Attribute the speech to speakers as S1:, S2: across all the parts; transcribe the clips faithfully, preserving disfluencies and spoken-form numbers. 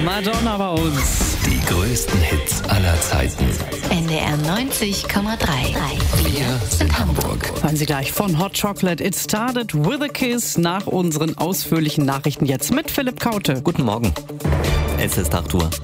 S1: Madonna bei uns.
S2: Die größten Hits aller Zeiten.
S3: N D R neunzig Komma drei.
S2: Wir sind Hamburg.
S1: Hören Sie gleich von Hot Chocolate. It started with a kiss nach unseren ausführlichen Nachrichten jetzt mit Philipp Kaute.
S4: Guten Morgen. Es ist acht Uhr.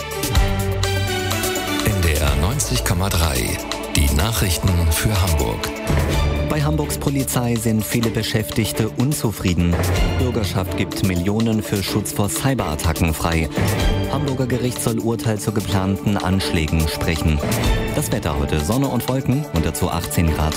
S2: N D R neunzig Komma drei. Die Nachrichten für Hamburg.
S4: Bei Hamburgs Polizei sind viele Beschäftigte unzufrieden. Bürgerschaft gibt Millionen für Schutz vor Cyberattacken frei. Hamburger Gericht soll Urteil zu geplanten Anschlägen sprechen. Das Wetter heute: Sonne und Wolken und dazu achtzehn Grad.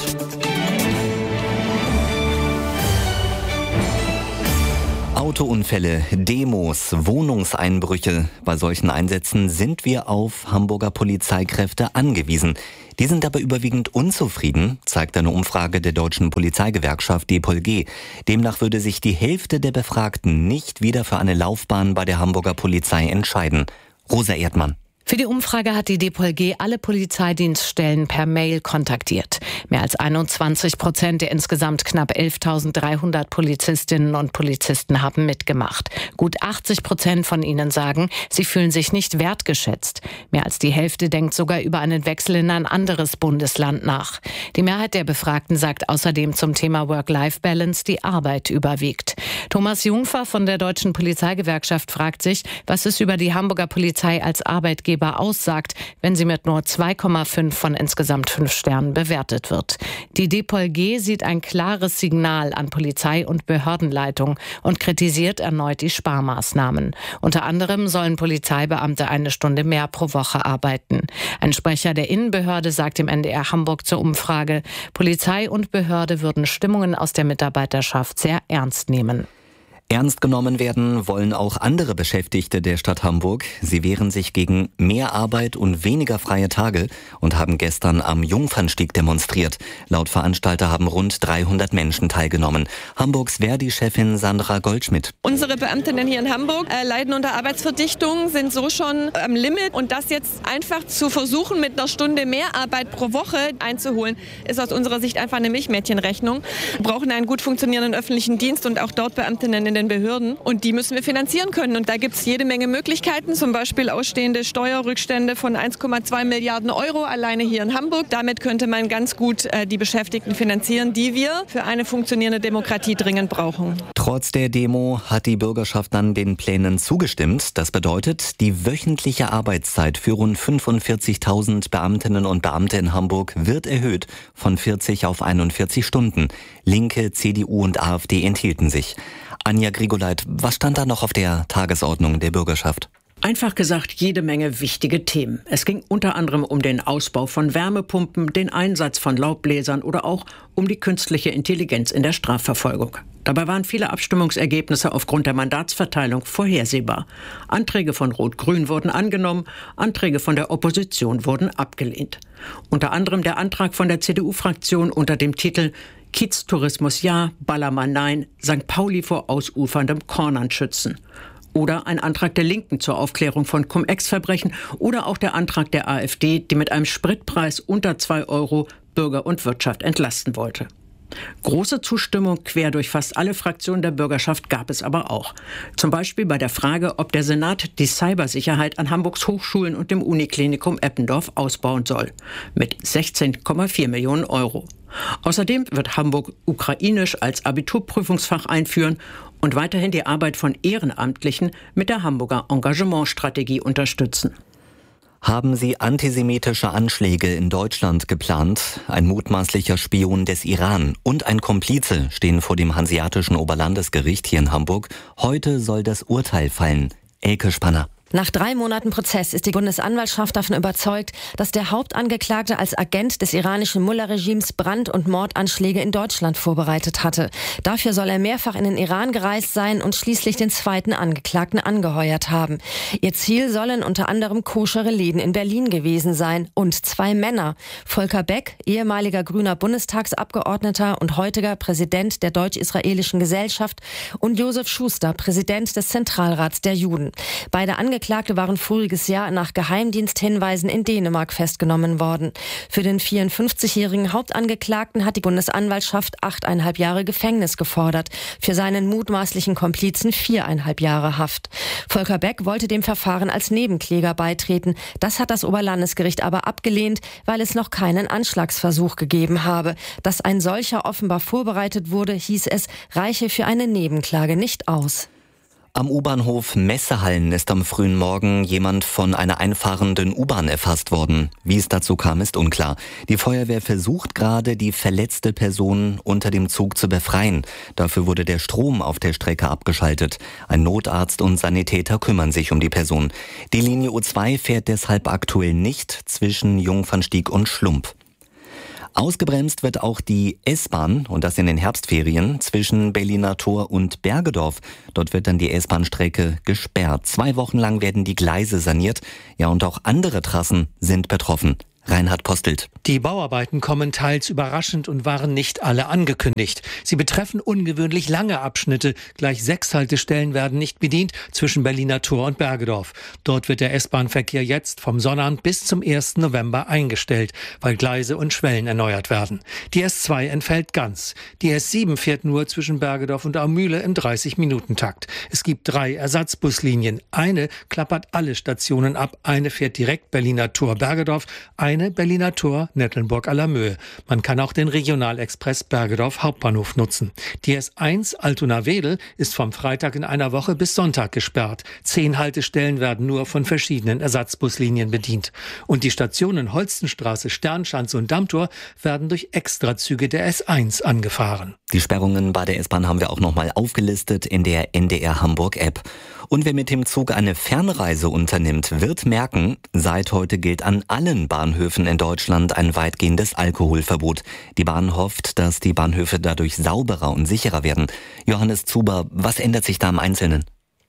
S4: Autounfälle, Demos, Wohnungseinbrüche. Bei solchen Einsätzen sind wir auf Hamburger Polizeikräfte angewiesen. Die sind aber überwiegend unzufrieden, zeigt eine Umfrage der deutschen Polizeigewerkschaft D P O L G. Demnach würde sich die Hälfte der Befragten nicht wieder für eine Laufbahn bei der Hamburger Polizei entscheiden. Rosa Erdmann.
S5: Für die Umfrage hat die D P O L G alle Polizeidienststellen per Mail kontaktiert. Mehr als einundzwanzig Prozent der insgesamt knapp elftausenddreihundert Polizistinnen und Polizisten haben mitgemacht. Gut achtzig Prozent von ihnen sagen, sie fühlen sich nicht wertgeschätzt. Mehr als die Hälfte denkt sogar über einen Wechsel in ein anderes Bundesland nach. Die Mehrheit der Befragten sagt außerdem zum Thema Work-Life-Balance, die Arbeit überwiegt. Thomas Jungfer von der Deutschen Polizeigewerkschaft fragt sich, was es über die Hamburger Polizei als Arbeitgeber aussagt, wenn sie mit nur zwei Komma fünf von insgesamt fünf Sternen bewertet wird. Die D P O L G sieht ein klares Signal an Polizei- und Behördenleitung und kritisiert erneut die Sparmaßnahmen. Unter anderem sollen Polizeibeamte eine Stunde mehr pro Woche arbeiten. Ein Sprecher der Innenbehörde sagt im N D R Hamburg zur Umfrage, Polizei und Behörde würden Stimmungen aus der Mitarbeiterschaft sehr ernst nehmen.
S4: Ernst genommen werden wollen auch andere Beschäftigte der Stadt Hamburg. Sie wehren sich gegen mehr Arbeit und weniger freie Tage und haben gestern am Jungfernstieg demonstriert. Laut Veranstalter haben rund dreihundert Menschen teilgenommen. Hamburgs Verdi-Chefin Sandra Goldschmidt.
S6: Unsere Beamtinnen hier in Hamburg äh, leiden unter Arbeitsverdichtung, sind so schon am Limit. Und das jetzt einfach zu versuchen, mit einer Stunde mehr Arbeit pro Woche einzuholen, ist aus unserer Sicht einfach eine Milchmädchenrechnung. Wir brauchen einen gut funktionierenden öffentlichen Dienst und auch dort Beamtinnen in den Behörden. Und die müssen wir finanzieren können. Und da gibt es jede Menge Möglichkeiten, zum Beispiel ausstehende Steuerrückstände von eins Komma zwei Milliarden Euro alleine hier in Hamburg. Damit könnte man ganz gut äh, die Beschäftigten finanzieren, die wir für eine funktionierende Demokratie dringend brauchen.
S4: Trotz der Demo hat die Bürgerschaft dann den Plänen zugestimmt. Das bedeutet, die wöchentliche Arbeitszeit für rund fünfundvierzigtausend Beamtinnen und Beamte in Hamburg wird erhöht von vierzig auf einundvierzig Stunden. Linke, C D U und AfD enthielten sich. Anja Grigoleit, was stand da noch auf der Tagesordnung der Bürgerschaft?
S7: Einfach gesagt, jede Menge wichtige Themen. Es ging unter anderem um den Ausbau von Wärmepumpen, den Einsatz von Laubbläsern oder auch um die künstliche Intelligenz in der Strafverfolgung. Dabei waren viele Abstimmungsergebnisse aufgrund der Mandatsverteilung vorhersehbar. Anträge von Rot-Grün wurden angenommen, Anträge von der Opposition wurden abgelehnt. Unter anderem der Antrag von der C D U-Fraktion unter dem Titel Kiez-Tourismus ja, Ballermann nein, Sankt Pauli vor ausuferndem Kornern schützen. Oder ein Antrag der Linken zur Aufklärung von Cum-Ex-Verbrechen oder auch der Antrag der AfD, die mit einem Spritpreis unter zwei Euro Bürger und Wirtschaft entlasten wollte. Große Zustimmung quer durch fast alle Fraktionen der Bürgerschaft gab es aber auch. Zum Beispiel bei der Frage, ob der Senat die Cybersicherheit an Hamburgs Hochschulen und dem Uniklinikum Eppendorf ausbauen soll. Mit sechzehn Komma vier Millionen Euro. Außerdem wird Hamburg Ukrainisch als Abiturprüfungsfach einführen und weiterhin die Arbeit von Ehrenamtlichen mit der Hamburger Engagementstrategie unterstützen.
S4: Haben Sie antisemitische Anschläge in Deutschland geplant? Ein mutmaßlicher Spion des Iran und ein Komplize stehen vor dem Hanseatischen Oberlandesgericht hier in Hamburg. Heute soll das Urteil fallen. Elke Spanner.
S8: Nach drei Monaten Prozess ist die Bundesanwaltschaft davon überzeugt, dass der Hauptangeklagte als Agent des iranischen Mullah-Regimes Brand- und Mordanschläge in Deutschland vorbereitet hatte. Dafür soll er mehrfach in den Iran gereist sein und schließlich den zweiten Angeklagten angeheuert haben. Ihr Ziel sollen unter anderem koschere Läden in Berlin gewesen sein und zwei Männer. Volker Beck, ehemaliger grüner Bundestagsabgeordneter und heutiger Präsident der Deutsch-Israelischen Gesellschaft, und Josef Schuster, Präsident des Zentralrats der Juden. Beide Angeklagten Angeklagte waren voriges Jahr nach Geheimdiensthinweisen in Dänemark festgenommen worden. Für den vierundfünfzigjährigen Hauptangeklagten hat die Bundesanwaltschaft achteinhalb Jahre Gefängnis gefordert. Für seinen mutmaßlichen Komplizen viereinhalb Jahre Haft. Volker Beck wollte dem Verfahren als Nebenkläger beitreten. Das hat das Oberlandesgericht aber abgelehnt, weil es noch keinen Anschlagsversuch gegeben habe. Dass ein solcher offenbar vorbereitet wurde, hieß es, reiche für eine Nebenklage nicht aus.
S4: Am U-Bahnhof Messehallen ist am frühen Morgen jemand von einer einfahrenden U-Bahn erfasst worden. Wie es dazu kam, ist unklar. Die Feuerwehr versucht gerade, die verletzte Person unter dem Zug zu befreien. Dafür wurde der Strom auf der Strecke abgeschaltet. Ein Notarzt und Sanitäter kümmern sich um die Person. Die Linie U zwei fährt deshalb aktuell nicht zwischen Jungfernstieg und Schlump. Ausgebremst wird auch die S-Bahn, und das in den Herbstferien, zwischen Berliner Tor und Bergedorf. Dort wird dann die S-Bahn-Strecke gesperrt. Zwei Wochen lang werden die Gleise saniert. Ja, und auch andere Trassen sind betroffen. Reinhard Postelt.
S9: Die Bauarbeiten kommen teils überraschend und waren nicht alle angekündigt. Sie betreffen ungewöhnlich lange Abschnitte. Gleich sechs Haltestellen werden nicht bedient zwischen Berliner Tor und Bergedorf. Dort wird der S-Bahn-Verkehr jetzt vom Sonnabend bis zum ersten November eingestellt, weil Gleise und Schwellen erneuert werden. Die S zwei entfällt ganz. Die S sieben fährt nur zwischen Bergedorf und Aumühle im dreißig-Minuten-Takt. Es gibt drei Ersatzbuslinien. Eine klappert alle Stationen ab. Eine fährt direkt Berliner Tor Bergedorf, eine Berliner Tor Nettelnburg à la Möhe. Man kann auch den Regionalexpress Bergedorf Hauptbahnhof nutzen. Die S eins Altona-Wedel ist vom Freitag in einer Woche bis Sonntag gesperrt. Zehn Haltestellen werden nur von verschiedenen Ersatzbuslinien bedient. Und die Stationen Holstenstraße, Sternschanze und Dammtor werden durch Extrazüge der S eins angefahren.
S4: Die Sperrungen bei der S-Bahn haben wir auch nochmal aufgelistet in der N D R Hamburg App. Und wer mit dem Zug eine Fernreise unternimmt, wird merken, seit heute gilt an allen Bahnhöfen in Deutschland ein weitgehendes Alkoholverbot. Die Bahn hofft, dass die Bahnhöfe dadurch sauberer und sicherer werden. Johannes Zuber, was ändert sich da im Einzelnen?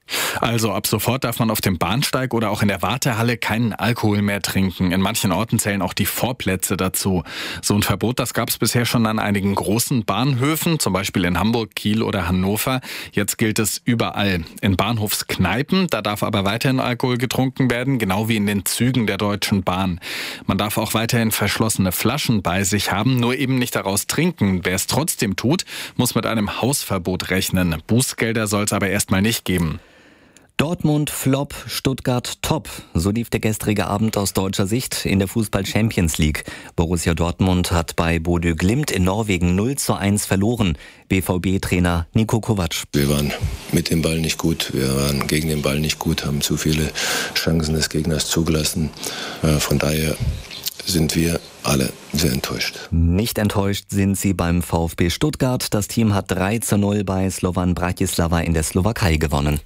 S10: Also ab sofort darf man auf dem Bahnsteig oder auch in der Wartehalle keinen Alkohol mehr trinken. In manchen Orten zählen auch die Vorplätze dazu. So ein Verbot, das gab es bisher schon an einigen großen Bahnhöfen, zum Beispiel in Hamburg, Kiel oder Hannover. Jetzt gilt es überall. In Bahnhofskneipen, da darf aber weiterhin Alkohol getrunken werden, genau wie in den Zügen der Deutschen Bahn. Man darf auch weiterhin verschlossene Flaschen bei sich haben, nur eben nicht daraus trinken. Wer es trotzdem tut, muss mit einem Hausverbot rechnen. Bußgelder soll es aber erstmal nicht geben.
S4: Dortmund Flop, Stuttgart Top. So lief der gestrige Abend aus deutscher Sicht in der Fußball-Champions League. Borussia Dortmund hat bei Bodø Glimt in Norwegen null zu eins verloren. B V B-Trainer Niko Kovac.
S11: Wir waren mit dem Ball nicht gut, wir waren gegen den Ball nicht gut, haben zu viele Chancen des Gegners zugelassen. Von daher sind wir alle sehr enttäuscht.
S4: Nicht enttäuscht sind sie beim VfB Stuttgart. Das Team hat drei zu null bei Slovan Bratislava in der Slowakei gewonnen.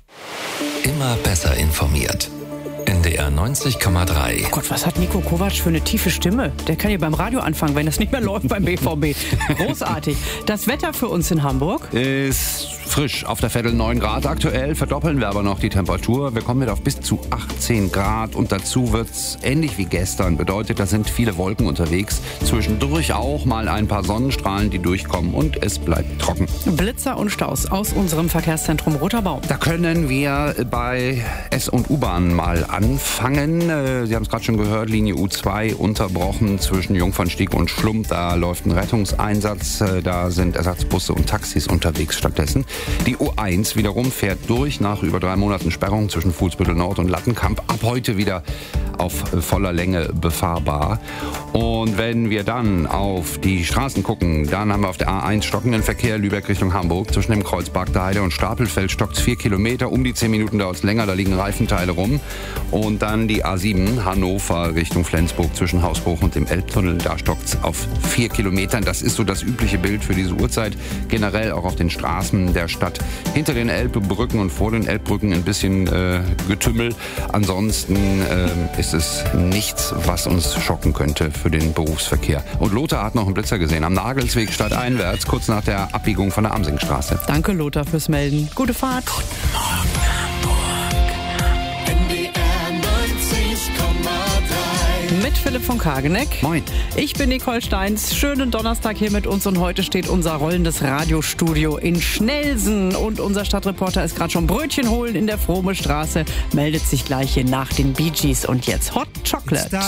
S2: Immer besser informiert. N D R neunzig Komma drei.
S1: Oh Gott, was hat Niko Kovac für eine tiefe Stimme? Der kann ja beim Radio anfangen, wenn das nicht mehr läuft beim B V B. Großartig. Das Wetter für uns in Hamburg?
S12: Ist frisch. Auf der Veddel neun Grad aktuell. Verdoppeln wir aber noch die Temperatur. Wir kommen wieder auf bis zu achtzehn Grad. Und dazu wird es ähnlich wie gestern. Bedeutet, da sind viele Wolken unterwegs. Zwischendurch auch mal ein paar Sonnenstrahlen, die durchkommen. Und es bleibt trocken.
S1: Blitzer und Staus aus unserem Verkehrszentrum Roter Baum.
S12: Da können wir bei S- und U-Bahn mal anfangen. Sie haben es gerade schon gehört, Linie U zwei unterbrochen zwischen Jungfernstieg und Schlump. Da läuft ein Rettungseinsatz. Da sind Ersatzbusse und Taxis unterwegs stattdessen. Die U eins wiederum fährt durch nach über drei Monaten Sperrung zwischen Fuhlsbüttel Nord und Lattenkamp. Ab heute wieder auf voller Länge befahrbar. Und wenn wir dann auf die Straßen gucken, dann haben wir auf der A eins stockenden Verkehr Lübeck Richtung Hamburg. Zwischen dem Kreuz Bargteheide und Stapelfeld stockt es vier Kilometer. Um die zehn Minuten dauert es länger, da liegen Reifenteile rum. Und dann die A sieben Hannover Richtung Flensburg zwischen Hausbruch und dem Elbtunnel. Da stockt es auf vier Kilometern. Das ist so das übliche Bild für diese Uhrzeit. Generell auch auf den Straßen der Stadt. Hinter den Elbbrücken und vor den Elbbrücken ein bisschen äh, Getümmel. Ansonsten äh, ist es nichts, was uns schocken könnte für den Berufsverkehr. Und Lothar hat noch einen Blitzer gesehen am Nagelsweg stadteinwärts, kurz nach der Abbiegung von der Amsingstraße.
S1: Danke, Lothar, fürs Melden. Gute Fahrt.
S13: Guten Morgen, Hamburg. N D R neunzig Komma drei.
S1: mit Philipp von Kageneck.
S12: Moin.
S1: Ich bin Nicole Steins. Schönen Donnerstag hier mit uns und heute steht unser rollendes Radiostudio in Schnelsen und unser Stadtreporter ist gerade schon Brötchen holen in der Frohme Straße, meldet sich gleich hier nach den Bee Gees und jetzt Hot Chocolate.